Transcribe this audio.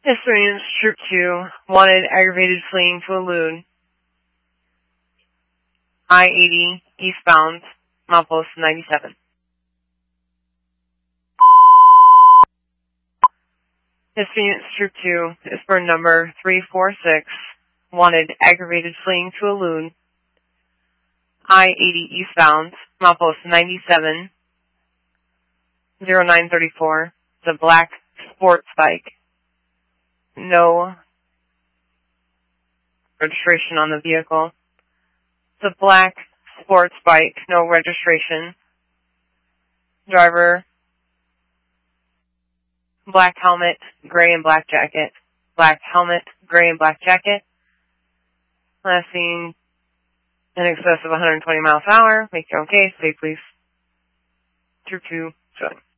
Historians, Troop 2, wanted aggravated fleeing to a loon. I-80, eastbound, milepost 97. Historians, Troop 2, Eastbourne number 346, wanted aggravated fleeing to a loon. I-80 eastbound, milepost 97, 0934. It's a black sports bike. No registration on the vehicle. It's a black sports bike, no registration. Driver, black helmet, gray and black jacket. Black helmet, gray and black jacket. Last seen in excess of 120 miles an hour. Make your own case. Say please. Troop 2, showing.